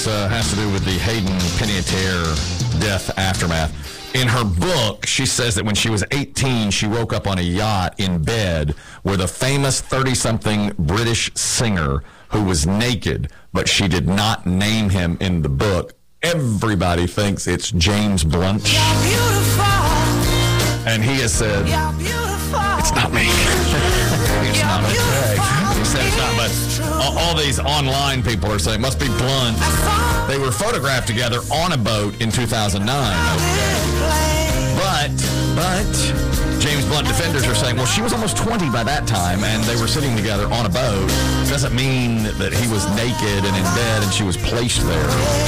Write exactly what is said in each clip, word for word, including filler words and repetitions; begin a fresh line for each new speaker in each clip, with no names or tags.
Uh, has to do with the Hayden Panettiere death aftermath. In her book, she says that when she was eighteen, she woke up on a yacht in bed with a famous thirty-something British singer who was naked, but she did not name him in the book. Everybody thinks it's James Blunt.
You're beautiful.
And he has said,
You're beautiful.
it's not me. It's
You're
not me.
beautiful.
He said it's not, but all, all these online people are saying it must be Blunt. They were photographed together on a boat in two thousand nine. But, but, James Blunt defenders are saying, well, she was almost twenty by that time, and they were sitting together on a boat. Doesn't mean that he was naked and in bed and she was placed there.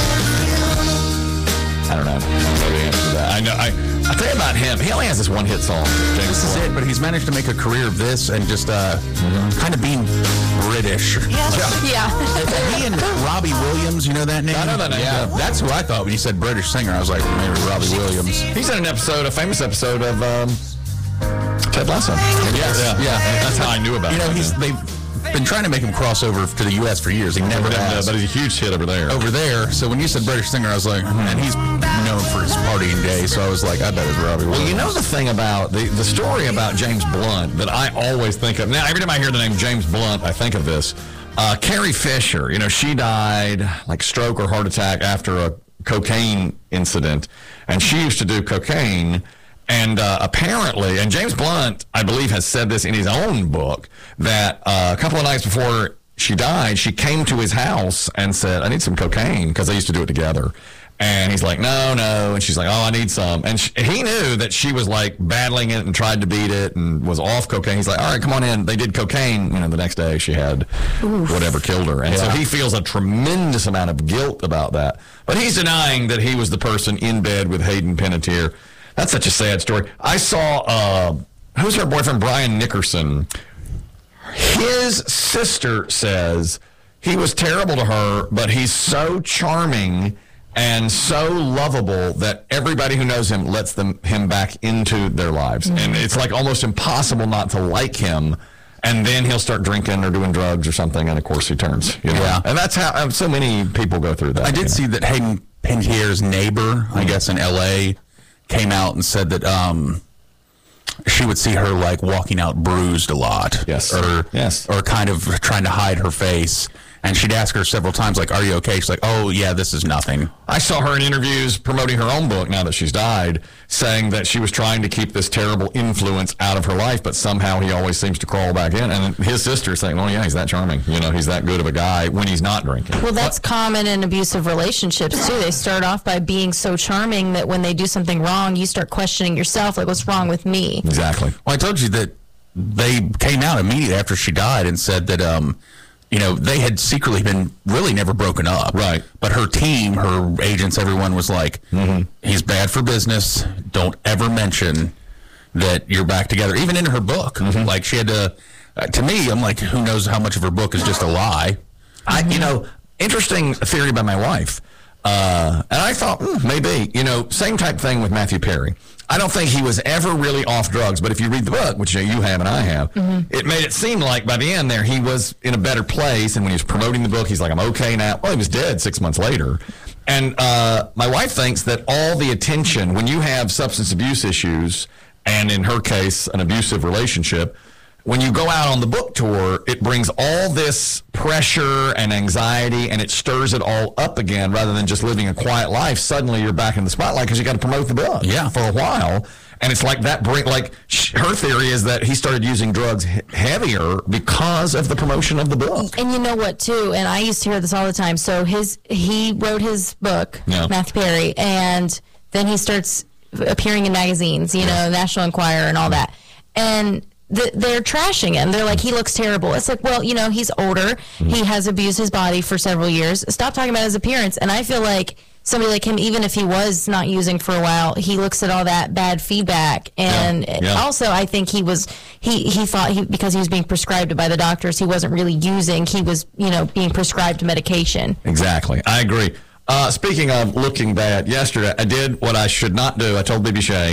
I don't know. I don't know the answer to that. I know. I, I'll tell you about him. He only has this one hit song. James
This is
Blunt.
it, but he's managed to make a career of this and just uh, mm-hmm. kind of being British.
Yeah.
He and Robbie Williams, you know that name?
I know that name,
Yeah,
yeah.
that's who I thought when you said British singer. I was like, maybe Robbie Williams.
He's in an episode, a famous episode of um, Ted Lasso.
Yes,
yeah.
yeah.
That's how I knew about
You know,
him.
he's they've been trying to make him cross over to the U S for years. He never
But, uh,
has.
but he's a huge hit over there.
Over there, so when you said British singer, I was like, hmm. and he's known for his partying days, so I was like, I bet it's Robbie Williams.
Well, you know the thing about the, the story about James Blunt that I always think of. Now, every time I hear the name James Blunt, I think of this. Uh, Carrie Fisher, you know, she died like stroke or heart attack after a cocaine incident, and she used to do cocaine. And uh, apparently, and James Blunt, I believe, has said this in his own book, that uh, a couple of nights before she died, she came to his house and said, I need some cocaine, because they used to do it together. And he's like, no, no. And she's like, oh, I need some. And she, he knew that she was like battling it and tried to beat it and was off cocaine. He's like, all right, come on in. They did cocaine. You know, the next day she had Oof. whatever killed her. And yeah. so he feels a tremendous amount of guilt about that. But he's denying that he was the person in bed with Hayden Panettiere. That's such a sad story. I saw, uh, who's her boyfriend, Brian Nickerson. His sister says he was terrible to her, but he's so charming and so lovable that everybody who knows him lets them him back into their lives. Mm-hmm. And it's like almost impossible not to like him. And then he'll start drinking or doing drugs or something, and of course he turns. You know?
Yeah.
And that's how um, so many people go through that.
I did
you know?
see that Hayden Panettiere's neighbor, mm-hmm. I guess in L A, came out and said that um, she would see her like walking out bruised a lot.
Yes.
Or,
yes.
or kind of trying to hide her face. And she'd ask her several times, like, are you okay? She's like, oh, yeah, this is nothing.
I saw her in interviews promoting her own book now that she's died, saying that she was trying to keep this terrible influence out of her life, but somehow he always seems to crawl back in. And his sister's saying, oh, yeah, he's that charming. You know, he's that good of a guy when he's not drinking.
Well, that's but, common in abusive relationships, too. They start off by being so charming that when they do something wrong, you start questioning yourself, like, what's wrong with me?
Exactly.
Well, I told you that they came out immediately after she died and said that, um, you know, they had secretly been really never broken up.
Right.
But her team, her agents, everyone was like, mm-hmm. he's bad for business. Don't ever mention that you're back together. Even in her book. Mm-hmm. Like, she had to, uh, to me, I'm like, who knows how much of her book is just a lie?
I, you know, interesting theory by my wife. Uh, and I thought, hmm, maybe, you know, same type thing with Matthew Perry. I don't think he was ever really off drugs, but if you read the book, which you have and I have, mm-hmm. it made it seem like by the end there he was in a better place, and when he was promoting the book, he's like, I'm okay now. Well, he was dead six months later. And uh, my wife thinks that all the attention, when you have substance abuse issues, and in her case, an abusive relationship, when you go out on the book tour, it brings all this pressure and anxiety, and it stirs it all up again rather than just living a quiet life. Suddenly you're back in the spotlight because you got to promote the book
yeah.
for a while. And it's like that bring, like sh- her theory is that he started using drugs he- heavier because of the promotion of the book.
And you know what, too, and I used to hear this all the time. So his he wrote his book,
yeah.
Matthew Perry, and then he starts appearing in magazines, you know, National Enquirer and all that. And The, they're trashing him. They're like, he looks terrible. It's like, well, you know, he's older. Mm-hmm. He has abused his body for several years. Stop talking about his appearance. And I feel like somebody like him, even if he was not using for a while, he looks at all that bad feedback. And
yeah. Yeah.
also, I think he was, he, he thought he, because he was being prescribed by the doctors, he wasn't really using. He was, you know, being prescribed medication.
Exactly. I agree. Uh, speaking of looking bad, yesterday I did what I should not do. I told Bibi Shay,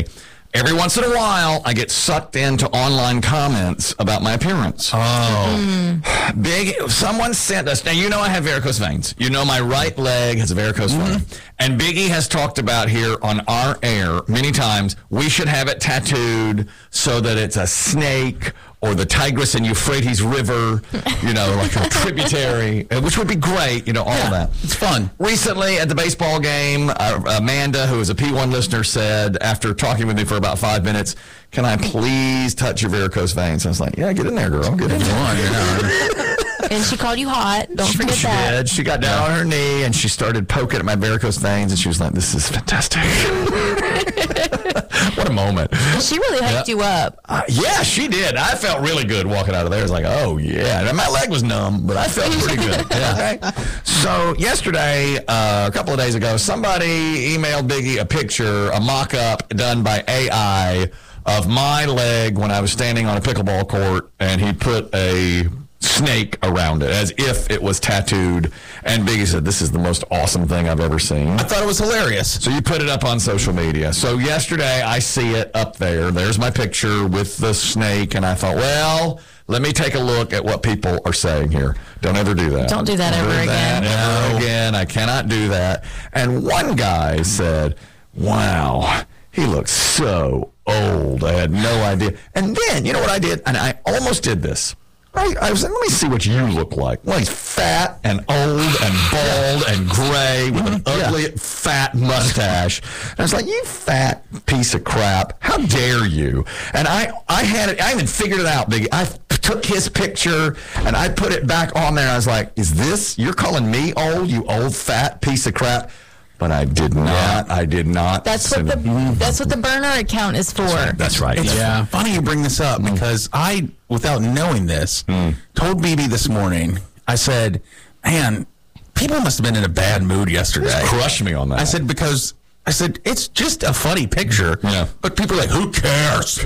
every once in a while, I get sucked into online comments about my appearance.
Oh.
Mm. Big, someone sent us, now you know I have varicose veins. You know my right leg has a varicose mm-hmm. vein. And Biggie has talked about here on our air many times, we should have it tattooed so that it's a snake or the Tigris and Euphrates River, you know, like a tributary, which would be great, you know, all
yeah,
of that.
It's fun.
Recently at the baseball game, uh, Amanda, who is a P one listener, said, after talking with me for about five minutes, can I please touch your varicose veins? I was like, yeah, get in there, girl. Get in there.
And she called you hot. Don't
she,
forget
she
that.
Did. She got down on her knee and she started poking at my varicose veins, and she was like, this is fantastic. What a moment.
She really hyped yep. you up.
Uh, yeah, she did. I felt really good walking out of there. I was like, oh, yeah. And my leg was numb, but I felt pretty good. Yeah. Okay. So yesterday, uh, a couple of days ago, somebody emailed Biggie a picture, a mock-up done by A I of my leg when I was standing on a pickleball court, and he put a snake around it as if it was tattooed, and Biggie said, this is the most awesome thing I've ever seen.
I thought it was hilarious.
So you put it up on social media. So yesterday I see it up there. There's my picture with the snake, and I thought, well, let me take a look at what people are saying here. Don't ever do that.
Don't do that
Don't
ever
do
again.
That ever again. I cannot do that. And one guy said, wow, he looks so old. I had no idea. And then, you know what I did? And I almost did this. I, I was like, let me see what you look like. Well, he's fat and old and bald and gray with an ugly, yeah. fat mustache. And I was like, you fat piece of crap. How dare you? And I, I had it, I even figured it out, Biggie. I took his picture and I put it back on there. I was like, is this, you're calling me old, you old fat piece of crap? But I did not. Yeah. I did not.
That's what the mm. that's what the burner account is for.
That's right. That's right.
It's yeah. funny you bring this up mm. because I, without knowing this, mm. told B B this morning. I said, "Man, people must have been in a bad mood yesterday."
Just crushed me on that.
I said because I said it's just a funny picture.
Yeah.
But people are like, "Who cares?"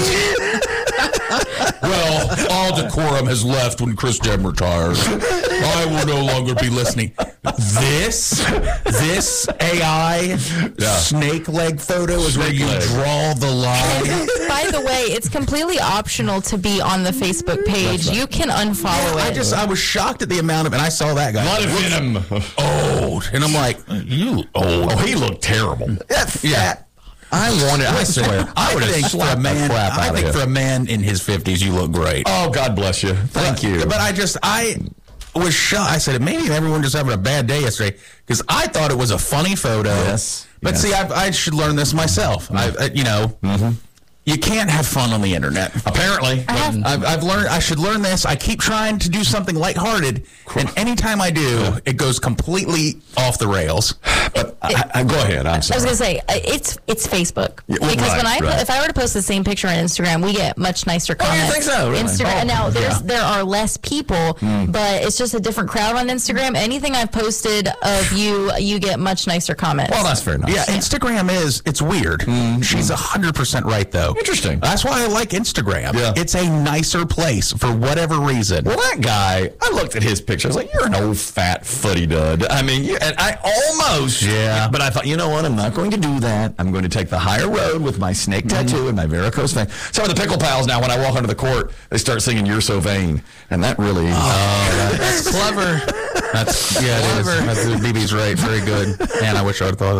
Well, all decorum has left when Chris Jem retires. I will no longer be listening. This, this A I yeah. snake leg photo is snake where you leg. draw the line.
By the way, it's completely optional to be on the Facebook page. Right. You can unfollow
yeah,
it.
I just, I was shocked at the amount of, and I saw that guy.
A lot of venom.
Old. And I'm like, you old.
Oh, he looked terrible.
That's yeah.
fat. I wanted. I swear. I,
I would think for a man. I think for a man in his fifties, you look great.
Oh, God bless you. Thank
but,
you.
But I just, I was shocked. I said maybe everyone just having a bad day yesterday because I thought it was a funny photo.
Yes.
But
yes.
see, I, I should learn this myself. Mm-hmm. I, I, you know. Mm-hmm. You can't have fun on the internet.
Apparently.
I've, I've learned, I should learn this. I keep trying to do something lighthearted, and anytime I do, yeah. it goes completely off the rails.
But I, I, go ahead. I'm sorry.
I was going to say, it's it's Facebook.
Yeah, well,
because
right,
when I
right.
if I were to post the same picture on Instagram, we get much nicer comments.
Oh, you think so? Really?
Instagram.
Oh,
now, there's
yeah.
there are less people, mm. but it's just a different crowd on Instagram. Anything I've posted of you, you get much nicer comments.
Well, that's very nice.
Yeah, Instagram is, it's weird. Mm-hmm. She's one hundred percent right, though.
Interesting.
That's why I like Instagram.
Yeah.
It's a nicer place for whatever reason.
Well, that guy, I looked at his picture. I was like, you're an old fat footy dud. I mean, you, and I almost,
yeah.
But I thought, you know what? I'm not going to do that. I'm going to take the higher road with my snake mm-hmm. tattoo and my varicose vein. Some of the pickle pals now, when I walk onto the court, they start singing "You're So Vain," and that really,
oh, that, that's clever. That's yeah, clever. It is. That's, B B's right. Very good. Man, I wish I would have thought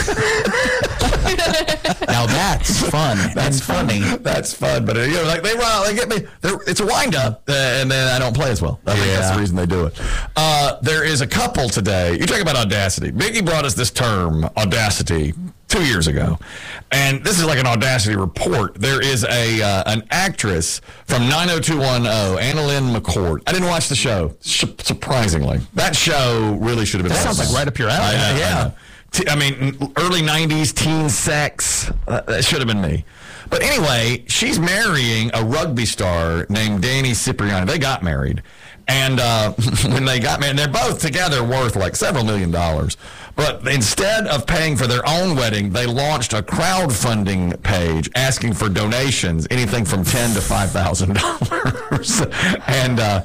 of that. Now that's fun. That's funny.
That's fun. But you know, like they run, they get me. It's a wind up, uh, and then I don't play as well. I think
yeah.
that's the reason they do it. Uh, there is a couple today. You talk about audacity. Biggie brought us this term, audacity, two years ago, and this is like an audacity report. There is a uh, an actress from nine oh two one oh, Annalyn McCord. I didn't watch the show, surprisingly. That show really should have been.
That sounds like right up your alley.
I know,
yeah.
I know. I mean, early nineties teen sex. Uh, that should have been me. But anyway, she's marrying a rugby star named Danny Cipriani. They got married. And uh, when they got married, they're both together worth like several million dollars. But instead of paying for their own wedding, they launched a crowdfunding page asking for donations, anything from ten thousand to five thousand dollars. And uh,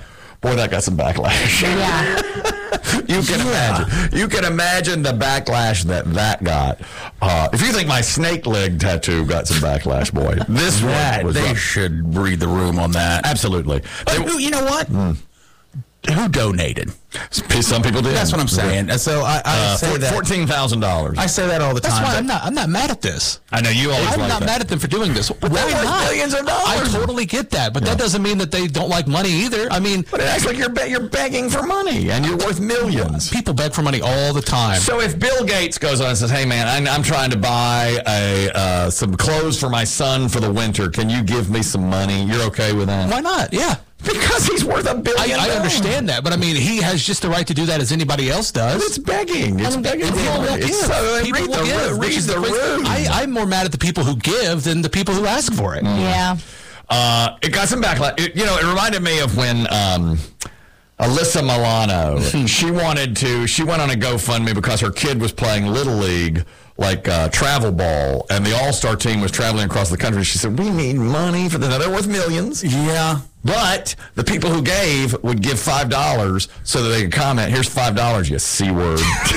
Boy, that got some backlash.
Yeah.
You can
Yeah.
imagine. You can imagine the backlash that that got. Uh, if you think my snake leg tattoo got some backlash, boy, this
That,
one was
they
rough.
should read the room on that.
Absolutely.
But
They-
who, you know what? Who donated?
Some people did.
That's what I'm saying. And so I, I
Uh,
say that.
fourteen thousand dollars.
I say that all the
That's
time.
why
but-
I'm not. I'm not mad at this.
I know you always
I'm
like
not
that.
mad at them for doing this. Why
they're worth
not?
millions of dollars.
I totally get that, but that doesn't mean that they don't like money either. I mean,
But it acts like you're be- you're begging for money and you're worth millions.
people beg for money all the time.
So if Bill Gates goes on and says, "Hey man, I'm, I'm trying to buy a uh, some clothes for my son for the winter. Can you give me some money?" You're okay with that?
Why not? Yeah.
Because he's worth a
I,
billion.
I
dollars.
understand that, but I mean, he has just the right to do that as anybody else does.
It's begging. It's
And
begging.
people
for
will
money. It's
give.
so,
People
read
will
the,
give,
room,
which
read
is
the
the crazy-
room.
I, I'm more mad at the people who give than the people who ask for it.
Yeah.
Uh, it got some backlash. It, you know, it reminded me of when um, Alyssa Milano, she wanted to, she went on a GoFundMe because her kid was playing Little League, like uh, travel ball, and the All-Star team was traveling across the country. She said, "We need money for this." Now, they're worth millions.
Yeah.
But the people who gave would give five dollars so that they could comment, "Here's five dollars, you C-word."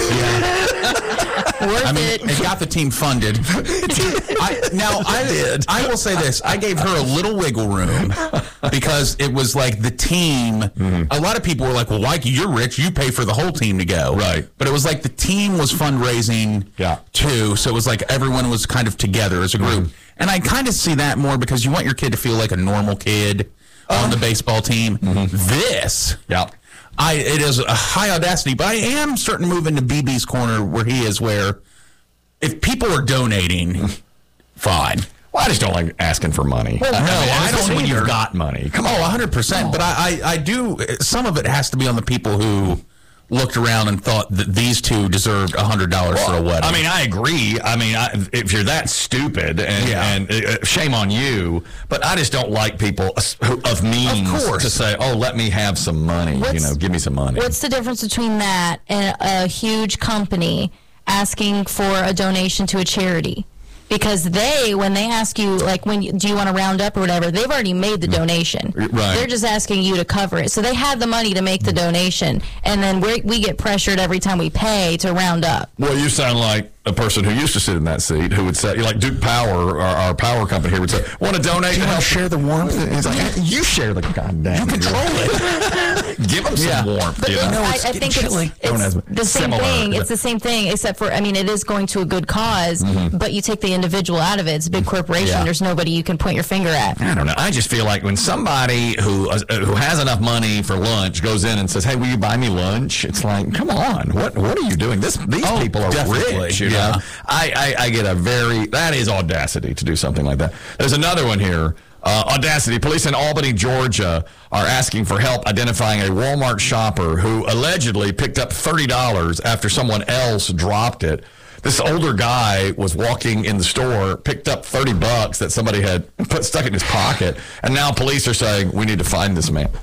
Worth
I mean,
it.
it got the team funded. I, now, I
did.
I will say this: I gave her a little wiggle room because it was like the team. A lot of people were like, "Well, why? You're rich. You pay for the whole team to go."
Right.
But it was like the team was fundraising,
Yeah.
too. So it was like everyone was kind of together as a group, and I kind of see that more because you want your kid to feel like a normal kid on the baseball team. This.
Yeah.
I it is a high audacity, but I am starting to move into B B's corner where he is, where if people are donating, fine.
Well, I just don't like asking for money.
Well, no, I don't
especially when
either.
you've got money. Come
Oh,
on.
one hundred percent. But I, I, I do, some of it has to be on the people who looked around and thought that these two deserved one hundred dollars for a wedding.
I mean, I agree. I mean, I, if you're that stupid, and,
Yeah.
and uh, shame on you. But I just don't like people who- of means
Of course.
to say, "Oh, let me have some money.
What's-
you know, give me some money."
What's the difference between that and a huge company asking for a donation to a charity? Because they, when they ask you, like, when you, do you want to round up or whatever, they've already made the donation.
Right.
They're just asking you to cover it. So they had the money to make the donation, and then we we get pressured every time we pay to round up.
Well, you sound like a person who used to sit in that seat who would say, like Duke Power, our, our power company here, would say, "Want to donate to
you want
help
to share the warmth?
He's like, "You share the goddamn. You
Control it.
Give them some
Yeah.
warmth.
But
you
it's-
know?
I,
it's
I
getting
think
chilly.
it's,
Don't
it's
ask me.
the same
Similar,
thing.
but-
It's the same thing, except for, I mean, it is going to a good because but you take the individual out of it. It's a big corporation.
Yeah.
There's nobody you can point your finger at.
I don't know. I just feel like when somebody who uh, who has enough money for lunch goes in and says, "Hey, will you buy me lunch?" It's like, come on, what what are you doing? This these
Oh,
people are
definitely,
rich. You
yeah.
know, I, I I get a very that is audacity to do something like that. There's another one here. Uh, audacity. Police in Albany, Georgia, are asking for help identifying a Walmart shopper who allegedly picked up thirty dollars after someone else dropped it. This older guy was walking in the store, picked up thirty bucks that somebody had put stuck in his pocket, and now police are saying, "We need to find this man."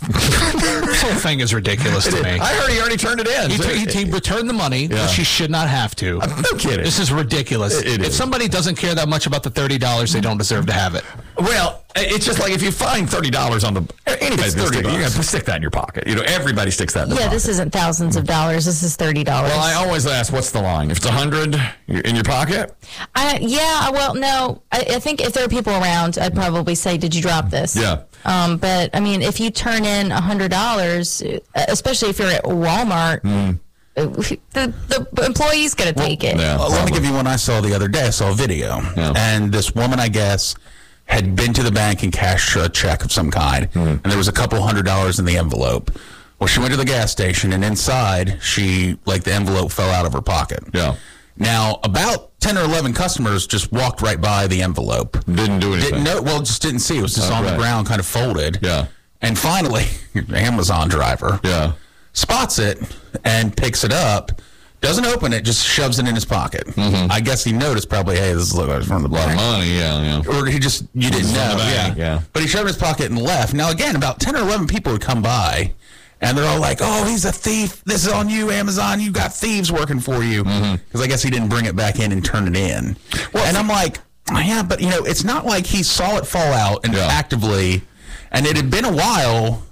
This whole thing is ridiculous to me.
I heard he already turned it in.
He, t- he, he returned the money,
Yeah.
which he should not have to.
No kidding.
This is ridiculous.
It- it
if
is.
somebody doesn't care that much about the thirty dollars, they don't deserve to have it.
Well, it's just like if you find thirty dollars on the anybody's
It's
gonna
thirty
stick, you're
bucks.
gonna stick that in your pocket. You know, everybody sticks that in their
Yeah,
pocket.
this isn't thousands of dollars. This is thirty dollars.
Well, I always ask, what's the line? If it's a hundred in your pocket,
I, yeah, well, no. I, I think if there are people around, I'd probably say, "Did you drop this?"
Yeah.
Um, but I mean, if you turn in a hundred dollars, especially if you're at Walmart,
Mm.
the the employee's gonna take it.
yeah.
Uh, let me give you one I saw the other day. I saw a video,
Yeah.
and this woman, I guess, had been to the bank and cashed a check of some kind, and there was a couple hundred dollars in the envelope. Well, she went to the gas station, and inside, she like the envelope fell out of her pocket.
Yeah.
Now, about ten or eleven customers just walked right by the envelope.
Didn't do anything.
Didn't know. Well, just didn't see. It was just
Oh,
on
right.
the ground, kind of folded.
Yeah.
And finally, the Amazon driver
Yeah.
spots it and picks it up. Doesn't open it, just shoves it in his pocket. I guess he noticed probably, hey, this is like from the
A lot of
bank.
money, yeah, yeah.
Or he just, you didn't
From
know.
the bank, yeah.
But he shoved it in his pocket and left. Now, again, about ten or eleven people would come by, and they're all like, oh, he's a thief. This is on you, Amazon. You got thieves working for you. Because I guess he didn't bring it back in and turn it in. And I'm like, yeah, but, you know, it's not like he saw it fall out and
Yeah.
actively, and it had been a while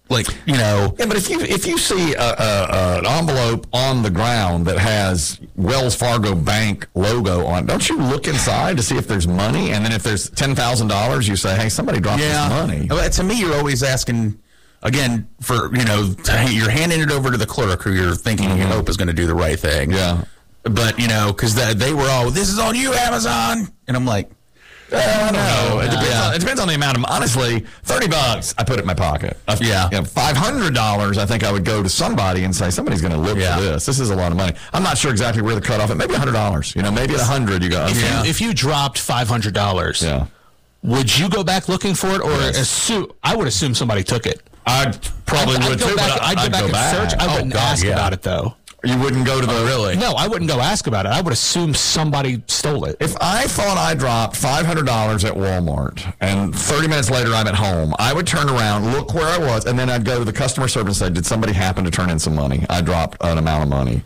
Like, you know.
Yeah, but if you if you see a, a, an envelope on the ground that has Wells Fargo Bank logo on it, don't you look inside to see if there's money? And then if there's ten thousand dollars, you say, hey, somebody dropped
Yeah.
this money.
Well, to me, you're always asking, again, for, you know, to, you're handing it over to the clerk who you're thinking mm-hmm. you hope is going to do the right thing.
Yeah.
But, you know, because the, they were all, this is on you, Amazon. And I'm like,
Uh, I don't know. It depends,
Yeah.
on, it depends on the amount of, honestly, thirty bucks, I put it in my pocket. Uh,
Yeah.
You know, five hundred dollars, I think I would go to somebody and say, somebody's going to live
Yeah.
for this. This is a lot of money. I'm not sure exactly where the cutoff is. Maybe one hundred dollars. You know, maybe at one hundred you go, okay.
If,
Yeah.
you, if you dropped five hundred dollars,
Yeah.
would you go back looking for it, or
Yes.
assume? I would assume somebody took it.
I probably
I'd,
would
I'd go
too,
back,
but I-
I'd go
I'd
back
go
and
back.
search. I
Oh,
wouldn't
God,
ask
yeah.
about it though.
You wouldn't go to the...
oh, really?
No, I wouldn't go ask about it. I would assume somebody stole it.
If I thought I dropped five hundred dollars at Walmart and thirty minutes later I'm at home, I would turn around, look where I was, and then I'd go to the customer service and say, did somebody happen to turn in some money? I dropped an amount of money.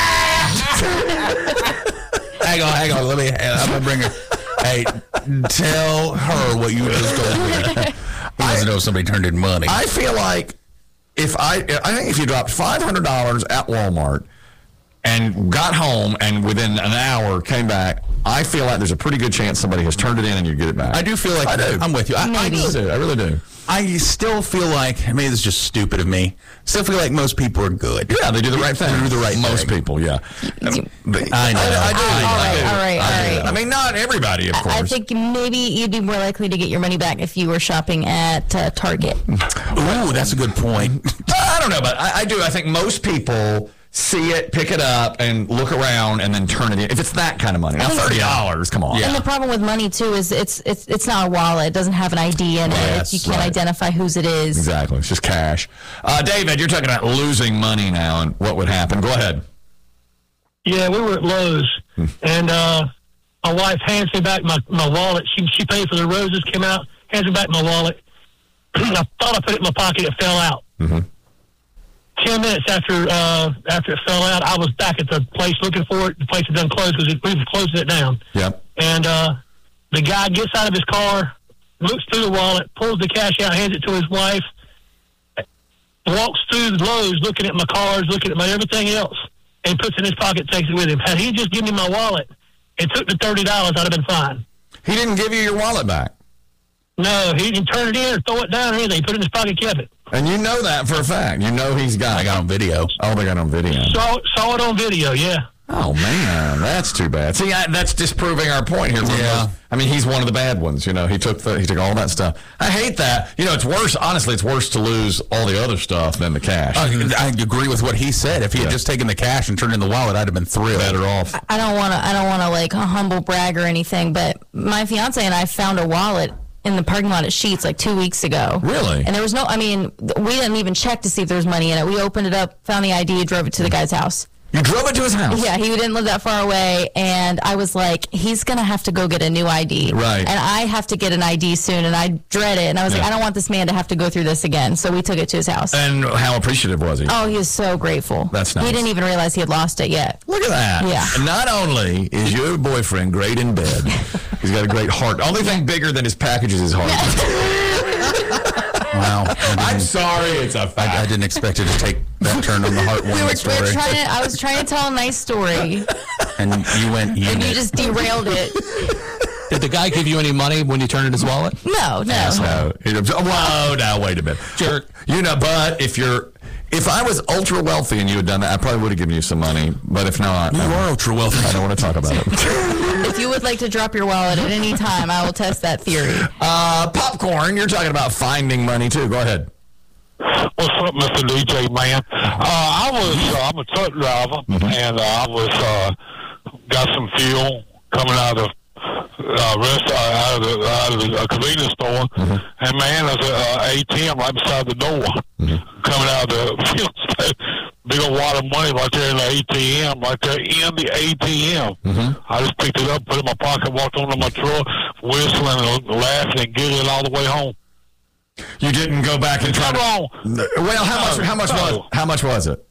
hang on, hang on. Let me, I'm going to bring her. Hey, tell her what you just told me. He doesn't know if somebody turned in money.
I feel like if I, I think if you dropped five hundred dollars at Walmart and got home and within an hour came back, I feel like there's a pretty good chance somebody has turned it in and you get it back.
I do feel like
I do.
I'm with you. I, I,
Maybe.
I do. I really do.
I still feel like, maybe this is just stupid of me, still feel like most people are good.
Yeah, they do the right thing.
They do the right
Most
thing.
people, yeah.
I know.
I, I do.
All
I
right,
do.
all right,
I
all
do.
right.
I mean, not everybody, of course.
I think maybe you'd be more likely to get your money back if you were shopping at uh, Target.
Ooh, that's a good point.
I don't know, but I, I do. I think most people see it, pick it up, and look around, and then turn it in. If it's that kind of money. Now, thirty dollars, come on.
Yeah.
And the problem with money too is it's it's it's not a wallet. It doesn't have an I D in
Yes,
it. You can't
right.
identify whose it is.
Exactly. It's just cash. Uh, David, you're talking about losing money now and what would happen. Go ahead.
Yeah, we were at Lowe's, and uh, my wife hands me back my, my wallet. She she paid for the roses, came out, hands me back my wallet. I thought I put it in my pocket. It fell out.
Mm-hmm.
Ten minutes after uh, after it fell out, I was back at the place looking for it. The place had done closed because we were closing it down.
Yep.
And uh, the guy gets out of his car, looks through the wallet, pulls the cash out, hands it to his wife, walks through the Lowe's looking at my cards, looking at my everything else, and puts it in his pocket, takes it with him. Had he just given me my wallet and took the thirty dollars, I'd have been fine.
He didn't give you your wallet back.
No, he didn't turn it in or throw it down or anything. He put it in his pocket, kept it.
And you know that for a fact. You know he's got
I
it.
got on video.
Oh, they got it on video.
Saw, saw it on video, yeah.
Oh, man. That's too bad. See, I, that's disproving our point here.
Yeah.
I mean, he's one of the bad ones. You know, he took the, he took all that stuff. I hate that. You know, it's worse. Honestly, it's worse to lose all the other stuff than the cash.
I, I agree with what he said. If he had
Yeah.
just taken the cash and turned in the wallet, I'd have been thrilled.
Better off.
I don't want to. I don't want to like humble brag or anything, but my fiance and I found a wallet in the parking lot at Sheetz like two weeks ago.
Really?
And there was no. I mean, we didn't even check to see if there was money in it. We opened it up, found the I D, drove it to the guy's house.
You drove it to his house.
Yeah, he didn't live that far away, and I was like, he's gonna have to go get a new I D,
Right.
And I have to get an I D soon, and I dread it. And I was
Yeah.
like, I don't want this man to have to go through this again. So we took it to his house.
And how appreciative was he?
Oh, he was so grateful.
That's nice.
He didn't even realize he had lost it yet.
Look at that.
Yeah.
And not only is your boyfriend great in bed, he's got a great heart. Only thing bigger than his package is his heart.
Wow. I
I'm
didn't,
sorry, it's a fact.
I, I didn't expect it to take that turn on the
We
heartwarming
were, we were
story.
trying to. I was trying to tell a nice story,
And you went unit.
and you just derailed it.
Did the guy give you any money when you turned in his wallet?
No, no.
No. He- Whoa, now wait a minute.
Jerk.
You know, but if you're, if I was ultra wealthy and you had done that, I probably would have given you some money. But if not,
You
I,
are ultra wealthy.
I don't want to talk about it.
If you would like to drop your wallet at any time, I will test that theory.
Uh, popcorn, you're talking about finding money too. Go ahead.
What's up, Mister D J, man? Uh, I was, uh, I'm a truck driver, and uh, I was, uh, got some fuel coming out of uh, rest, uh, out of the, out of the uh, convenience store, and man, there's a uh, A T M right beside the door, coming out of the fuel station. Big old wad of money right there in the A T M, right there in the A T M. I just picked it up, put it in my pocket, walked onto my truck, whistling and laughing and giggling all the way home.
You didn't go back and try
What's
to.
wrong?
Well, how much?
No,
How much
no.
was? How much was it?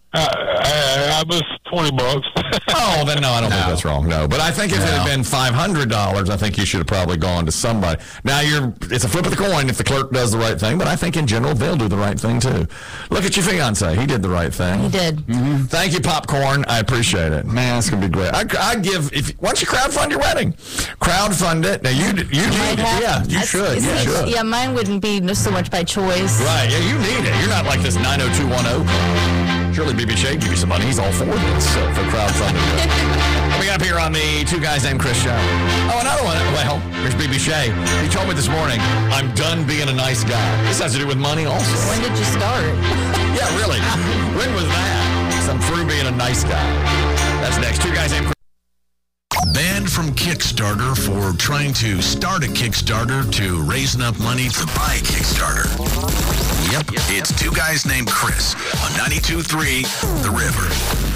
Uh, I, I was twenty bucks.
Oh, then no, I don't
No.
think that's wrong. No, but I think if it had
No.
been five hundred dollars, I think you should have probably gone to somebody. Now you're, it's a flip of the coin if the clerk does the right thing, but I think in general they'll do the right thing too. Look at your fiance; he did the right thing.
He did.
Mm-hmm. Thank you, Popcorn. I appreciate it. Man, it's gonna be great. I, I'd give if why don't you crowdfund your wedding? Crowdfund it. Now you you need
Might
it.
have-
Yeah, you
that's-
should. You
see,
should.
Yeah, mine wouldn't be so much by choice.
Right, yeah, you need it. You're not like this nine oh two one oh. Surely B B Shea give you some money. He's all for this so for crowdfunding. Coming up here on the Two Guys Named Chris show. Oh, another one. Well, here's B B Shea. He told me this morning, I'm done being a nice guy. This has to do with money also.
When did you start?
Yeah, really. When was that? So I'm through being a nice guy. That's next. Two Guys Named Chris.
Banned from Kickstarter for trying to start a Kickstarter to raise enough money to buy a Kickstarter. Yep, it's Two Guys Named Chris on ninety-two point three The River.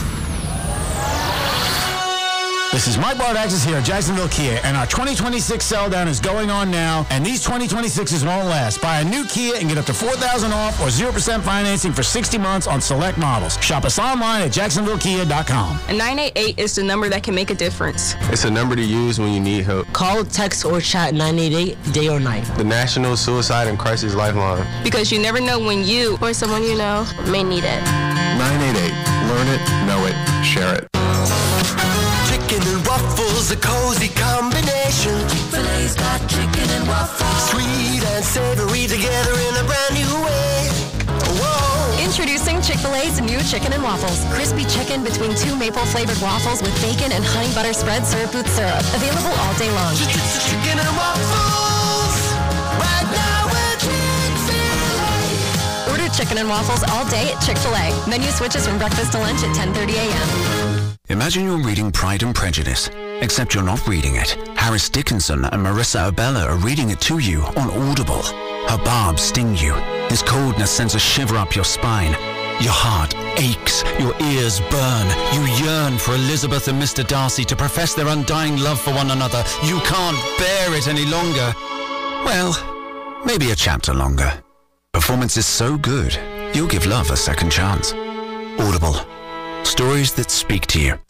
This is Mike Bardaxis here at Jacksonville Kia, and our twenty twenty-six sell down is going on now, and these twenty twenty-sixes won't last. Buy a new Kia and get up to four thousand dollars off or zero percent financing for sixty months on select models. Shop us online at jacksonville kia dot com.
And nine eight eight is the number that can make a difference.
It's a number to use when you need help.
Call, text, or chat nine eight eight, day or night.
The National Suicide and Crisis Lifeline.
Because you never know when you or someone you know may need it.
nine eight eight. Learn it, know it, share it.
Chicken and waffles, a cozy combination. Chick-fil-A's got chicken and waffles. Sweet and savory together in a brand new way. Whoa.
Introducing Chick-fil-A's new chicken and waffles. Crispy chicken between two maple-flavored waffles with bacon and honey butter spread served with syrup. Available all day long.
Chicken and waffles. Right now at Chick-fil-A.
Order chicken and waffles all day at Chick-fil-A. Menu switches from breakfast to lunch at ten thirty a.m.
Imagine you're reading Pride and Prejudice, except you're not reading it. Harris Dickinson and Marissa Abella are reading it to you on Audible. Her barbs sting you. His coldness sends a shiver up your spine. Your heart aches. Your ears burn. You yearn for Elizabeth and Mister Darcy to profess their undying love for one another. You can't bear it any longer. Well, maybe a chapter longer. Performance is so good, you'll give love a second chance. Audible. Stories that speak to you.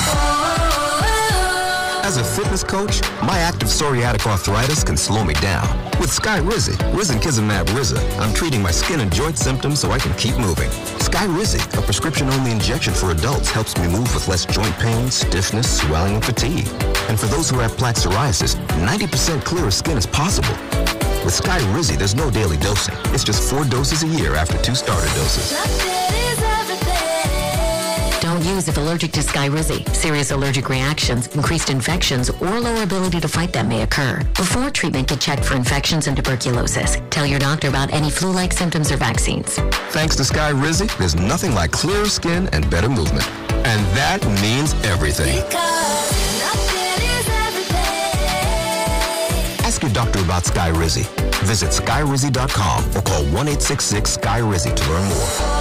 As a fitness coach, my active psoriatic arthritis can slow me down. With Skyrizi, Risankizumab Riza, I'm treating my skin and joint symptoms so I can keep moving. Skyrizi, a prescription-only injection for adults, helps me move with less joint pain, stiffness, swelling, and fatigue. And for those who have plaque psoriasis, ninety percent clearer skin is possible. With Skyrizi, there's no daily dosing. It's just four doses a year after two starter doses.
Don't use if allergic to Skyrizi. Serious allergic reactions, increased infections, or lower ability to fight them may occur. Before treatment, get checked for infections and tuberculosis. Tell your doctor about any flu-like symptoms or vaccines.
Thanks to Skyrizi, there's nothing like clearer skin and better movement. And that means everything. Ask your doctor about Skyrizi. Visit skyrizi dot com or call one eight six six Skyrizi to learn more.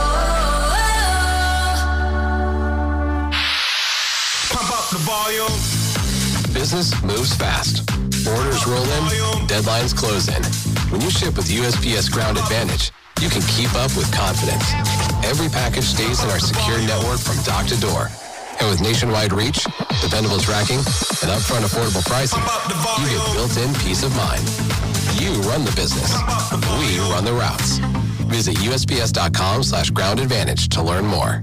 The volume.
Business moves fast. Orders roll in, deadlines close in. When you ship with U S P S Ground Advantage, you can keep up with confidence. Every package stays in our secure network from dock to door. And with nationwide reach, dependable tracking, and upfront affordable pricing, you get built-in peace of mind. You run the business. We run the routes. Visit U S P S dot com slash ground advantage to learn more.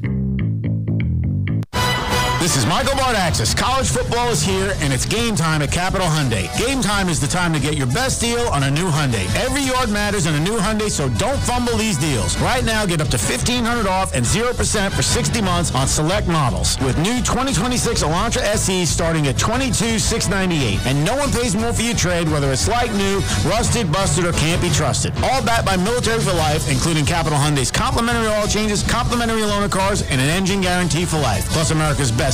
This is Michael Bardaxis. College football is here, and it's game time at Capital Hyundai. Game time is the time to get your best deal on a new Hyundai. Every yard matters in a new Hyundai, so don't fumble these deals. Right now, get up to fifteen hundred dollars off and zero percent for sixty months on select models. With new twenty twenty-six Elantra S Es starting at twenty-two thousand six hundred ninety-eight dollars. And no one pays more for your trade, whether it's like new, rusted, busted, or can't be trusted. All backed by Military for Life, including Capital Hyundai's complimentary oil changes, complimentary loaner cars, and an engine guarantee for life. Plus America's best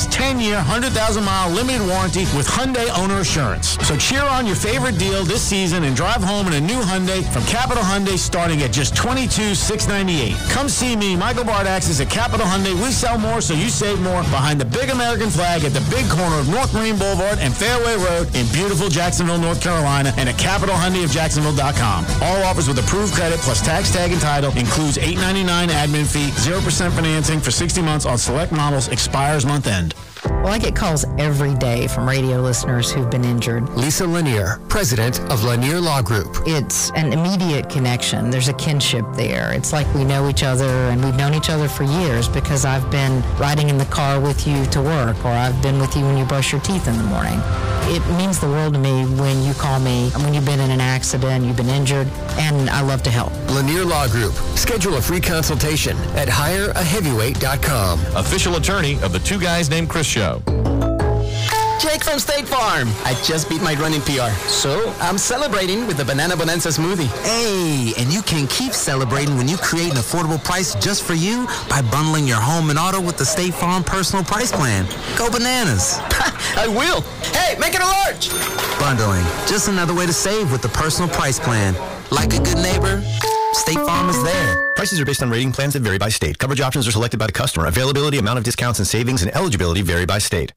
plus ten-year, one hundred thousand mile limited warranty with Hyundai Owner Assurance. So cheer on your favorite deal this season and drive home in a new Hyundai from Capital Hyundai starting at just twenty-two thousand six hundred ninety-eight dollars. Come see me, Michael Bardaxis at Capital Hyundai. We sell more so you save more behind the big American flag at the big corner of North Marine Boulevard and Fairway Road in beautiful Jacksonville, North Carolina, and at Capital Hyundai of Jacksonville dot com. All offers with approved credit plus tax tag and title includes eight ninety-nine admin fee, zero percent financing for sixty months on select models, expires month end.
Well, I get calls every day from radio listeners who've been injured.
Lisa Lanier, president of Lanier Law Group.
It's an immediate connection. There's a kinship there. It's like we know each other, and we've known each other for years because I've been riding in the car with you to work, or I've been with you when you brush your teeth in the morning. It means the world to me when you call me, when you've been in an accident, you've been injured, and I love to help.
Lanier Law Group. Schedule a free consultation at hire a heavyweight dot com.
Official attorney of the Two Guys Named Chris show.
Jake from State Farm. I just beat my running P R, so I'm celebrating with the Banana Bonanza smoothie.
Hey, and you can keep celebrating when you create an affordable price just for you by bundling your home and auto with the State Farm Personal Price Plan. Go bananas.
I will. Hey, make it a large.
Bundling, just another way to save with the Personal Price Plan. Like a good neighbor, State Farm is there.
Prices are based on rating plans that vary by state. Coverage options are selected by the customer. Availability, amount of discounts and savings, and eligibility vary by state.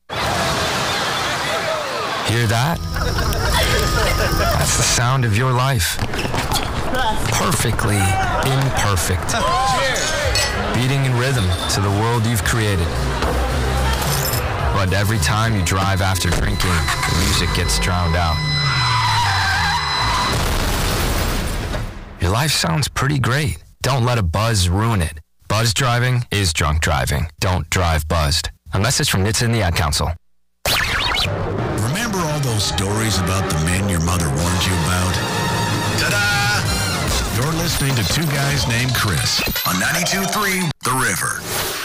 Hear that? That's the sound of your life. Perfectly imperfect. Beating in rhythm to the world you've created. But every time you drive after drinking, the music gets drowned out. Your life sounds pretty great. Don't let a buzz ruin it. Buzz driving is drunk driving. Don't drive buzzed. Unless it's from N H T S A and the Ad Council.
Remember all those stories about the men your mother warned you about? Ta-da! You're listening to Two Guys Named Chris on ninety-two point three The River.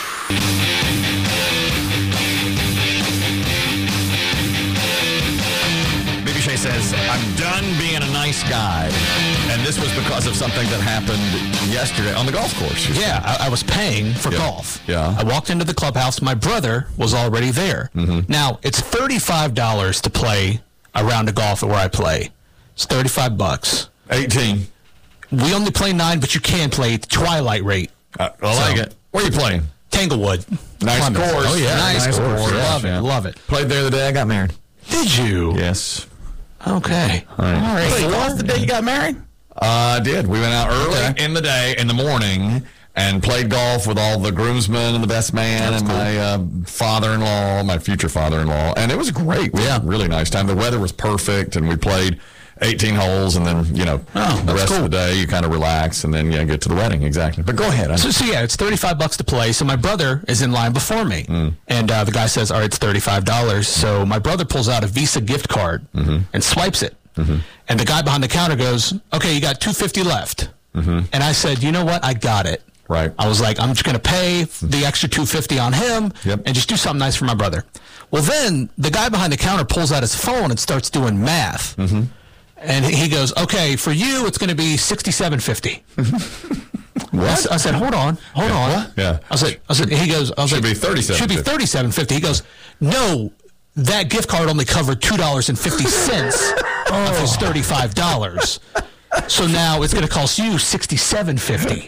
B B Shea says, I'm done being a nice guy. And this was because of something that happened yesterday on the golf course.
Yeah, I, I was paying for
yeah.
golf.
Yeah.
I walked into the clubhouse. My brother was already there.
Mm-hmm.
Now, it's thirty-five dollars to play a round of golf at where I play. It's thirty-five bucks.
eighteen.
We only play nine, but you can play Twilight rate.
Uh, I like
So-
it. Where are you playing?
Tanglewood.
Nice
Columbus.
course.
Oh, yeah. Nice,
Nice
course.
course.
Love
Yeah.
it. Love it.
Played there the day I got married.
Did you?
Yes.
Okay.
All right.
All right.
Wait, what was the day you got married?
I uh, did. We went out early
Okay.
in the day, in the morning, and played golf with all the groomsmen and the best man
That's
and
cool.
my uh, father-in-law, my future father-in-law. And it was great. We had a really nice time. The weather was perfect, and we played eighteen holes, and then, you know,
Oh,
the
that's
rest
cool.
of the day, you kind of relax, and then, yeah, get to the wedding. Exactly. But go ahead. I-
So, so yeah, it's thirty-five bucks to play. So my brother is in line before me,
Mm.
and uh, the guy says, "All right, it's thirty-five dollars." So my brother pulls out a Visa gift card
Mm-hmm.
and swipes it, and the guy behind the counter goes, "Okay, you got two fifty left."
Mm-hmm.
And I said, "You know what? I got it."
Right.
I was like, "I'm just going to pay the extra two fifty on him,
Yep.
and just do something nice for my brother." Well, then the guy behind the counter pulls out his phone and starts doing math.
Mm-hmm.
And he goes, "Okay, for you, it's going to be sixty-seven fifty."
What?
I, s- I said, "Hold on, hold on."
What? Yeah.
I said, "I said." He goes, I was
Should
like,
be thirty-seven
Should be
fifty.
thirty-seven fifty." He goes, "No, that gift card only covered two dollars and fifty cents of his thirty-five dollars. So now it's going to cost you sixty-seven fifty."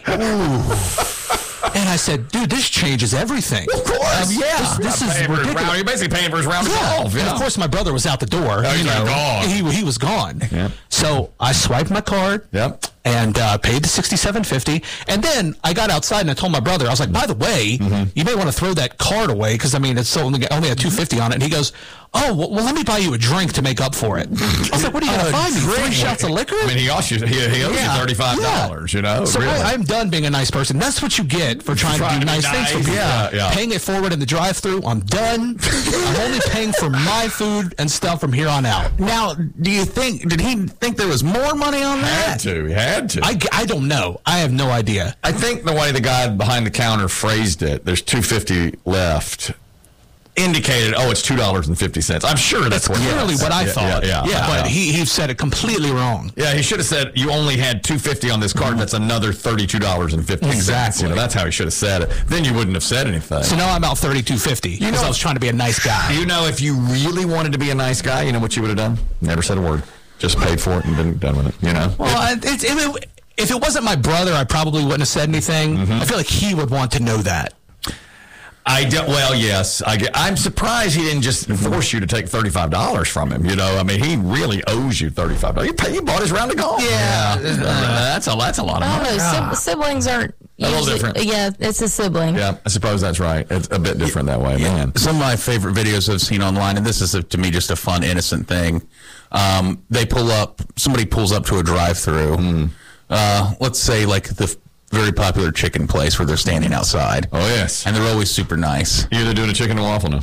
And I said, "Dude, this changes everything."
Of course.
Um, yeah,
You're
this
not
is
paying for his
ridiculous.
round. You're basically paying for his round of
Yeah.
golf.
And
Yeah.
of course, my brother was out the door.
Oh,
you
he's
know,
gone.
He he was gone.
Yep.
So I swiped my card.
Yep.
And uh, paid the sixty-seven fifty, and then I got outside and I told my brother, I was like, "By the way,
Mm-hmm.
you may want to throw that card away because I mean it's only only had two fifty on it." And he goes, "Oh, well, well, let me buy you a drink to make up for it." I was like, "What are you
A
gonna buy me?
drink?
Three shots of liquor?"
I mean, he owes you, he, he owes
Yeah.
you thirty-five dollars,
Yeah.
you know?
So
really.
I, I'm done being a nice person. That's what you get for trying,
Trying
to do
to be
nice, things for
nice.
people.
Yeah, yeah.
Paying it forward in the drive-thru. I'm done. I'm only paying for my food and stuff from here on out.
Now, do you think, did he think there was more money on that?
had to. He had to.
I, I don't know. I have no idea.
I think the way the guy behind the counter phrased it, there's two fifty left. indicated, oh, it's two dollars and fifty cents. I'm sure that's,
that's
what
clearly what I
yeah,
thought.
Yeah, yeah,
yeah but
yeah.
he he said it completely wrong.
Yeah, he should have said you only had two fifty on this card. Mm-hmm. That's another thirty-two dollars and fifty cents.
Exactly.
You know, that's how he should have said it. Then you wouldn't have said anything.
So now I'm out thirty-two fifty because I was trying to be a nice guy.
You know, if you really wanted to be a nice guy, you know what you would have done? Never said a word. Just paid for it and been done with it. You know.
Well, it, it, it, if it wasn't my brother, I probably wouldn't have said anything. Mm-hmm. I feel like he would want to know that.
I don't, well, yes. I get, I'm surprised he didn't just force you to take thirty-five dollars from him. You know, I mean, he really owes you thirty-five dollars. You, pay, you bought his round of golf.
Yeah.
yeah. Uh, that's, a, that's a lot of
I
money.
don't know. Ah. Siblings aren't
a little
usually,
different.
Yeah, it's a sibling.
Yeah, I suppose that's right. It's a bit different that way,
yeah.
man.
Some of my favorite videos I've seen online, and this is, a, to me, just a fun, innocent thing. Um, they pull up, somebody pulls up to a drive-thru. Mm. Uh, let's say, like, the very popular chicken place where they're standing outside.
Oh, yes.
And they're always super nice.
You're either doing a chicken and waffle now.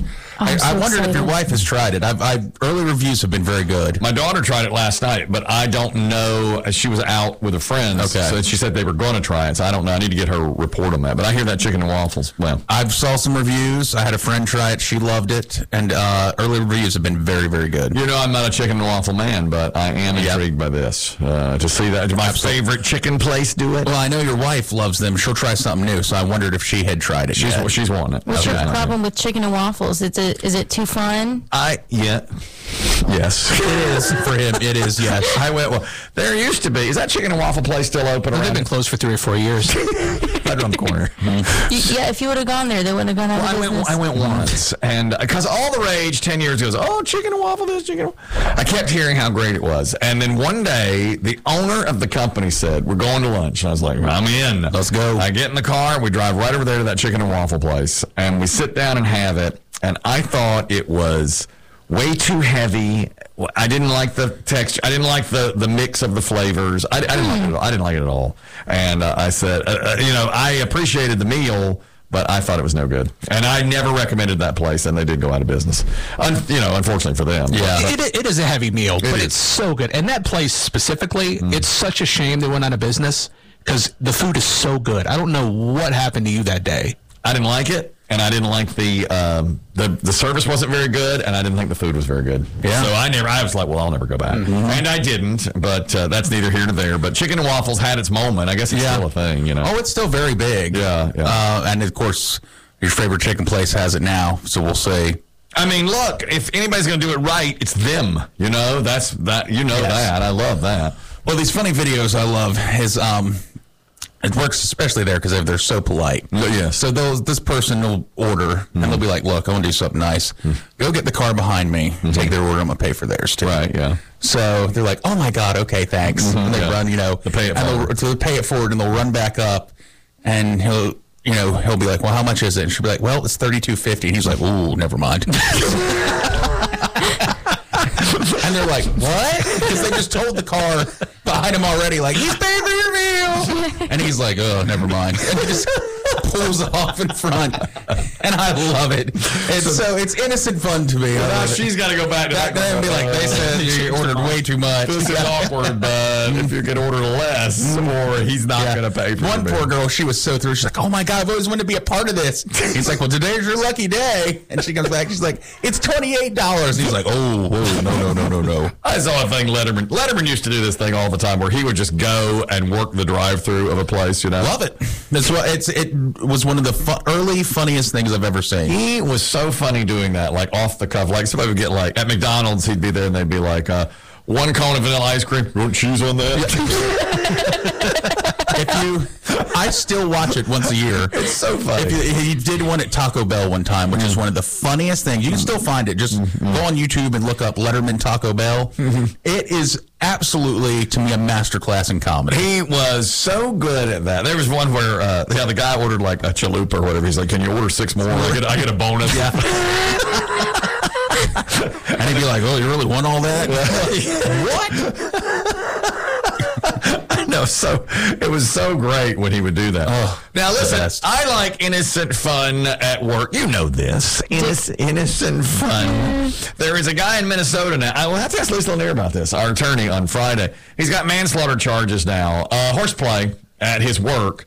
I,
so
I wondered
excited.
if your wife has tried it. I've, I've, early reviews have been very good.
My daughter tried it last night, but I don't know. She was out with her friends,
okay.
so she said they were going to try it, so I don't know. I need to get her report on that. But I hear that chicken and waffles. Well,
I saw some reviews. I had a friend try it. She loved it. And uh, early reviews have been very, very good.
You know, I'm not a chicken and waffle man, but I am
yep.
intrigued by this. Uh, to see that my
Absolutely.
favorite chicken place do it.
Well, I know your wife loves them. She'll try something new, so I wondered if she had tried it
She's,
yet.
she's wanting it.
What's
Okay.
your problem with chicken and waffles? It's a, is it too fun?
I yeah, yes,
it is for him. It is yes.
I went. Well, there used to be. Is that chicken and waffle place still open?
Well,
around?
they've been closed for three or four years.
Right around the corner.
You, yeah, if you would have gone there, they wouldn't have gone out
Well,
of
I
business.
went. I went once, and because all the rage ten years ago was, oh, chicken and waffle this, chicken. And I kept hearing how great it was, and then one day the owner of the company said, "We're going to lunch." And I was like, "I'm in.
Let's go."
I get in the car, we drive right over there to that chicken and waffle place, and we sit down and have it. And I thought it was way too heavy. I didn't like the texture. I didn't like the, the mix of the flavors. I, I didn't like it at all. I didn't like it at all. And uh, I said, uh, uh, you know, I appreciated the meal, but I thought it was no good. And I never recommended that place, and they did go out of business. Un- you know, unfortunately for them.
Yeah,
But,
it, it is a heavy meal,
It
but
is.
it's so good. And that place specifically,
Mm.
it's such a shame they went out of business because the food is so good. I don't know what happened to you that day.
I didn't like it, and I didn't like the um, the the service wasn't very good, and I didn't think the food was very good.
Yeah.
So I never. I was like, well, I'll never go back,
Mm-hmm.
and I didn't. But uh, that's neither here nor there. But chicken and waffles had its moment. I guess it's
Yeah.
still a thing. You know.
Oh, it's still very big.
Yeah, yeah.
Uh, and of course, your favorite chicken place has it now. So we'll say.
I mean, look, if anybody's going to do it right, it's them. You know, that's that. You know
Yes.
that. I love that.
Well, these funny videos I love is um, it works especially there because they're, they're so polite.
Yeah.
So those this person will order
Mm-hmm.
and they'll be like, "Look, I want to do something nice. Go get the car behind me.
Mm-hmm.
Take their order. I'm gonna pay for theirs too."
Right. Yeah.
So they're like, "Oh my God, okay, thanks."
Mhm,
And they
yeah.
run, you know,
They pay it
and they'll,
forward.
so they'll pay it forward, and they'll run back up, and he'll. You know, he'll be like, "Well, how much is it?" And she'll be like, "Well, it's thirty-two fifty." And he's like, "Ooh, never mind." And they're like, "What?" Because they just told the car behind him already, like, "He's paying for your meal." And he's like, "Oh, never mind." And he just pulls off in front. And I love it. It's so it's innocent fun to me. I
Now
love it.
she's got to go back to
Back
that
then and be like, "They said you ordered way too much."
This is awkward, but if you could order less, or he's not
Yeah.
going to pay for
One
it.
poor girl, she was so through. She's like, "Oh my God, I've always wanted to be a part of this." He's like, "Well, today's your lucky day." And she comes back, she's like, "It's twenty-eight dollars." And he's like, "Oh, whoa, no, no, no, no, no."
I saw a thing Letterman. Letterman used to do this thing all the time, where he would just go and work the drive-through of a place. You know,
Love it. That's what it's. It was one of the fu- early funniest things I've ever seen.
He was so funny doing that, like off the cuff. Like somebody would get like at McDonald's, he'd be there and they'd be like, uh, "One cone of vanilla ice cream. You want cheese on that?"
If you, I still watch it once a year.
It's so funny.
If you, he did one at Taco Bell one time, which is one of the funniest things. You can still find it. Just go on YouTube and look up Letterman Taco Bell. It is absolutely, to me, a masterclass in comedy.
He was so good at that. There was one where uh, yeah, the guy ordered like a chalupa or whatever. He's like, "Can you order six more? I get, I get a bonus."
Yeah. And he'd be like, "Oh, you really want all that?"
What? No, so it was so great when he would do that.
Oh,
now listen,
best.
I like innocent fun at work. You know this, innocent, innocent fun. There is a guy in Minnesota now. I will have to ask Lisa Lanier about this. Our attorney on Friday. He's got manslaughter charges now. Uh, horseplay at his work.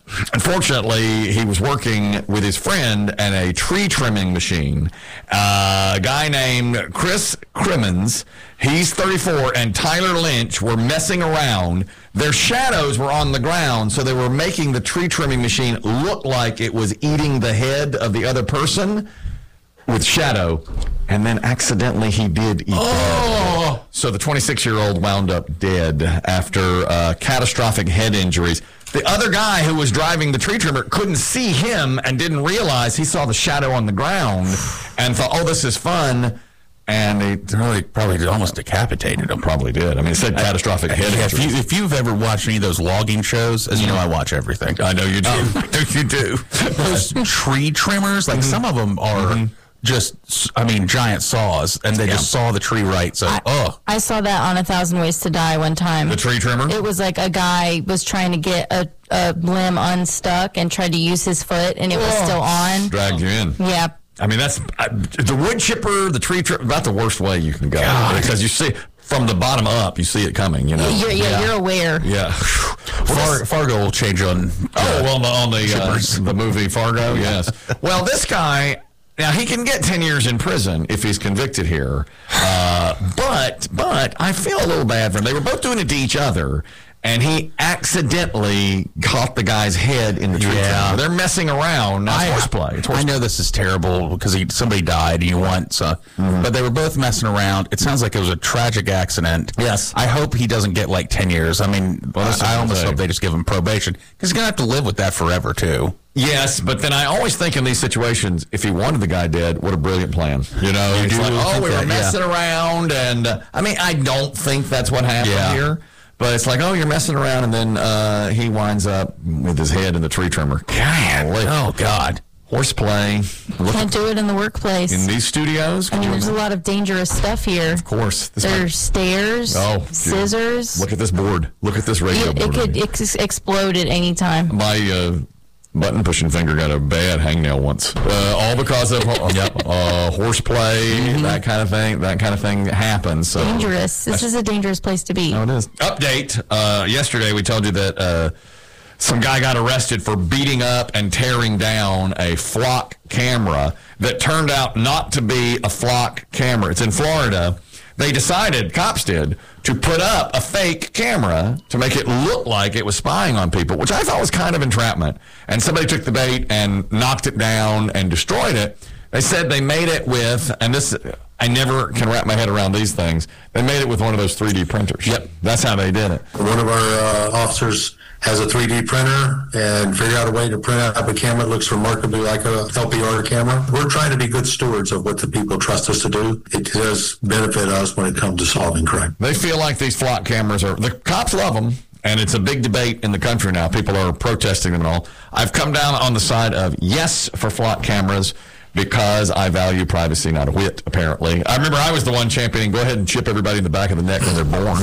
unfortunately, he was working with his friend and a tree trimming machine. Uh, a guy named Chris Crimmins, he's thirty-four, and Tyler Lynch were messing around. Their shadows were on the ground, so they were making the tree trimming machine look like it was eating the head of the other person with shadow, and then accidentally he did eat oh. the head. So the twenty-six-year-old wound up dead after uh, catastrophic head injuries. The other guy who was driving the tree trimmer couldn't see him and didn't realize he saw the shadow on the ground and thought, oh, this is fun. And they
really probably almost decapitated him.
Probably did. I mean, it said catastrophic head
yeah,
injuries.
If, you, if you've ever watched any of those logging shows, as you know, I watch everything.
I know you do.
Um,
I know you do.
Those tree trimmers, like mm-hmm. some of them are... Mm-hmm. Just, I mean, giant saws, and they yeah. just saw the tree right. So,
I,
oh,
I saw that on A Thousand Ways to Die one time.
The tree trimmer?
It was like a guy was trying to get a, a limb unstuck and tried to use his foot, and it was oh. still on.
Dragged you in.
Yeah.
I mean, that's uh, the wood chipper, the tree trimmer, about the worst way you can go. God. Because you see, from the bottom up, you see it coming, you know.
You're, yeah, yeah, you're aware.
Yeah.
Far, Fargo will change on. Uh,
oh, well, on the, uh, the movie Fargo, yes. Well, this guy. Now, he can get ten years in prison if he's convicted here, uh, but but I feel a little bad for him. They were both doing it to each other, and he accidentally caught the guy's head in the tree. Yeah. They're messing around. That's
I,
horseplay. It's horseplay.
I know this is terrible because he, somebody died and you want, so, mm-hmm. but they were both messing around. It sounds like it was a tragic accident.
Yes.
I hope he doesn't get like ten years. I mean, well, I, I almost hope they just give him probation because he's going to have to live with that forever, too.
Yes, but then I always think in these situations, if he wanted the guy dead, what a brilliant plan. You know,
you
it's
do
like, oh, we were
that,
messing
yeah.
around, and uh, I mean, I don't think that's what happened
yeah.
here, but it's like, oh, you're messing around, and then uh, he winds up with his head in the tree trimmer.
God, oh, God.
Horseplay.
Can't do it in the workplace.
In these studios?
I mean, there's a lot of dangerous stuff here.
Of course.
This there's might... stairs, oh, scissors.
Look at this board. Look at this radio
it,
board.
It could ex- explode at any time.
My uh, button-pushing finger got a bad hangnail once. Uh, all because of uh, yep, uh, horseplay, mm-hmm. that kind of thing. That kind of thing happens. So
dangerous. This is a dangerous place to be.
No, it is. Update. Uh, yesterday, we told you that... Uh, Some guy got arrested for beating up and tearing down a flock camera that turned out not to be a flock camera. It's in Florida. They decided, cops did, to put up a fake camera to make it look like it was spying on people, which I thought was kind of entrapment. And somebody took the bait and knocked it down and destroyed it. They said they made it with, and this, I never can wrap my head around these things, they made it with one of those three D printers. Yep. That's how they did it.
One of our uh, officers has a three D printer and figured out a way to print out a camera that looks remarkably like a L P R camera. We're trying to be good stewards of what the people trust us to do. It does benefit us when it comes to solving crime.
They feel like these flock cameras are, the cops love them, and it's a big debate in the country now. People are protesting them and all. I've come down on the side of yes for flock cameras, because I value privacy, not a whit, apparently. I remember I was the one championing, go ahead and chip everybody in the back of the neck when they're born.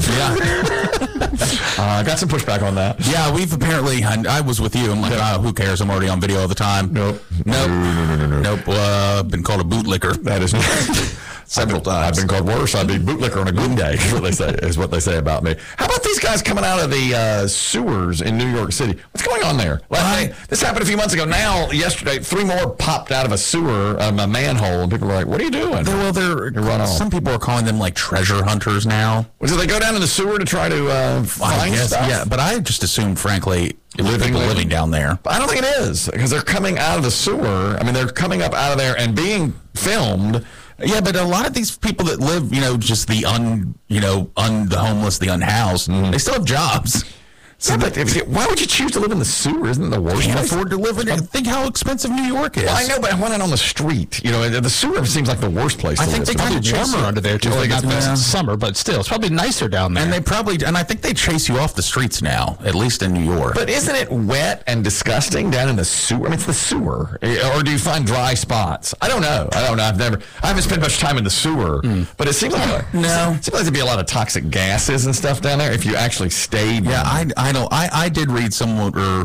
Yeah. I uh, got some pushback on that.
Yeah, we've apparently, I was with you. I'm like, oh, who cares? I'm already on video all the time.
Nope.
Nope.
No, no, no, no, no.
Nope. Uh, been called a bootlicker.
That is several times. I've been called worse. I'd be bootlicker on a good day, is what they say, is what they say about me. How about these guys coming out of the uh, sewers in New York City? What's going on there? Like, this happened a few months ago. Now, yesterday, three more popped out of a sewer, um, a manhole, and people are like, what are you doing?
They're, well, they're, run off. Some people are calling them like treasure hunters now.
Well, do they go down in the sewer to try to uh, find
guess,
stuff?
Yeah, but I just assumed, frankly, living living, living down there.
I don't think it is, because they're coming out of the sewer. I mean, they're coming up out of there and being filmed.
Yeah, but a lot of these people that live, you know, just the un, you know, un, the homeless, the unhoused, mm. they still have jobs.
So yeah, but if, why would you choose to live in the sewer? Isn't it the worst
Can't
place?
afford to live in it. Think how expensive New York is.
Well, I know, but I want it on the street. You know, the sewer seems like the worst place
I
to
think
live.
they probably summer under there, too. Like it's
yeah.
summer, but still, it's probably nicer down there.
And they probably, and I think they chase you off the streets now, at least in New York.
But isn't it wet and disgusting down in the sewer? I mean, it's the sewer. Or do you find dry spots? I don't know. I don't know. I've never, I haven't spent much time in the sewer, mm. but it seems like,
no.
It seems like there'd be a lot of toxic gases and stuff down there if you actually stayed.
Yeah, I, I know. I, I did read somewhere or,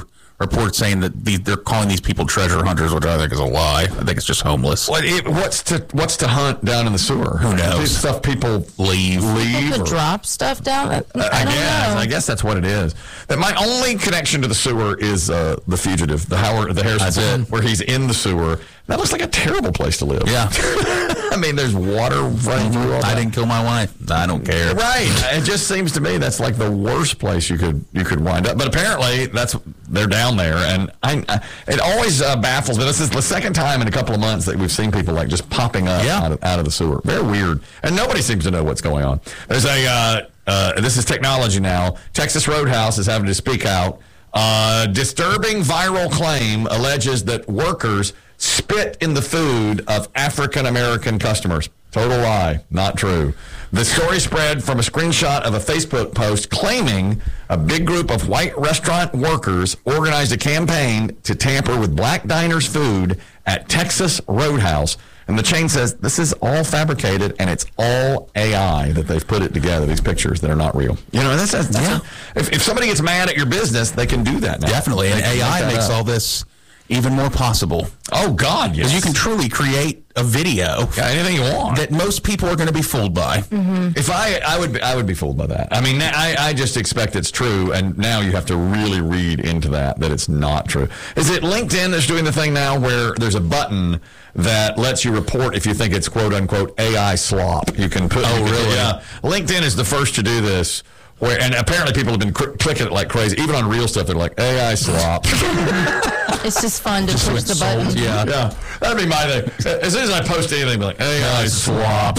reports saying that the, they're calling these people treasure hunters, which I think is a lie. I think it's just homeless.
What, it, what's to what's to hunt down in the sewer?
Who knows?
This stuff people
leave.
leave
People
or-
could drop stuff down. I,
I,
I don't
guess.
know.
I guess that's what it is. That my only connection to the sewer is uh, The Fugitive, the Howard, the Harrison,
That's it.
where he's in the sewer. That looks like a terrible place to live.
Yeah.
I mean, there's water running through all that.
I didn't kill my wife. I don't care.
Right. It just seems to me that's like the worst place you could you could wind up. But apparently, that's they're down there, and I, I it always uh, baffles me. This is the second time in a couple of months that we've seen people like just popping up
Yeah.
out, of, out of the sewer. Very weird, and nobody seems to know what's going on. There's a uh, uh, this is technology now. Texas Roadhouse is having to speak out. Uh, disturbing viral claim alleges that workers spit in the food of African American customers. Total lie. Not true. The story spread from a screenshot of a Facebook post claiming a big group of white restaurant workers organized a campaign to tamper with black diners' food at Texas Roadhouse. And the chain says this is all fabricated and it's all A I that they've put it together, these pictures that are not real. You know, that's, that's, that's
Yeah.
a, if, if somebody gets mad at your business, they can do that now.
Definitely. And
They can
A I
make that
makes
up.
all this even more possible.
Oh, God, yes.
Because you can truly create a video
Yeah, anything you want.
that most people are going to be fooled by.
If I, I would, be, I would be fooled by that. I mean, I, I just expect it's true, and now you have to really read into that that it's not true. Is it LinkedIn that's doing the thing now where there's a button that lets you report if you think it's quote unquote A I slop? You can put.
Oh,
you can-
really?
Yeah. LinkedIn is the first to do this. Where, and apparently people have been cr- clicking it like crazy. Even on real stuff, they're like A I slop.
It's just fun to push the button.
Yeah, yeah, that'd be my thing. As soon as I post anything, be like, A I slop.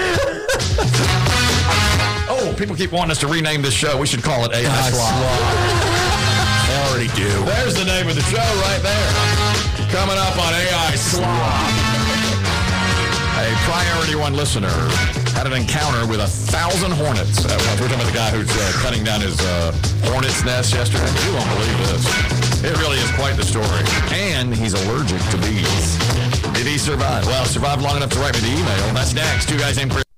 Oh, people keep wanting us to rename this show. We should call it A I slop.
They already do.
There's the name of the show right there. Coming up on A I slop. A Priority One listener had an encounter with a thousand hornets. Uh, we're talking about the guy who's uh, cutting down his uh, hornet's nest yesterday. You won't believe this. It really is quite the story. And he's allergic to bees. Did he survive? Well, survived long enough to write me the email. That's next. Two guys named Chris.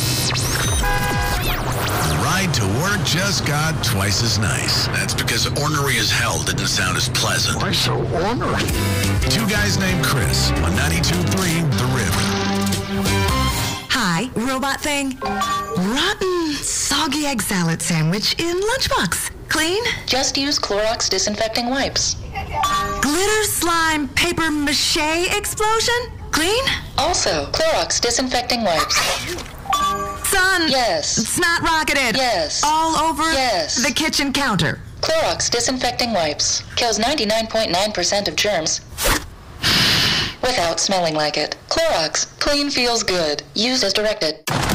The ride to work just got twice as nice. That's because ornery as hell didn't sound as pleasant.
Why so ornery?
Two guys named Chris on ninety-two point three The River.
Hi, robot thing. Rotten, soggy egg salad sandwich in lunchbox. Clean?
Just use Clorox disinfecting wipes.
Glitter slime paper mache explosion? Clean?
Also, Clorox disinfecting wipes.
Son.
Yes.
It's not rocketed.
Yes.
All over
Yes.
the kitchen counter.
Clorox disinfecting wipes kills ninety-nine point nine percent of germs without smelling like it. Clorox, clean feels good. Used as directed.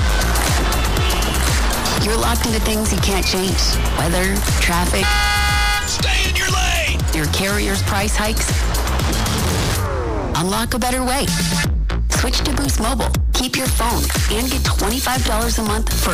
You're locked into things you can't change. Weather, traffic.
Stay in your lane!
Your carrier's price hikes. Unlock a better way. Switch to Boost Mobile. Keep your phone and get twenty-five dollars a month for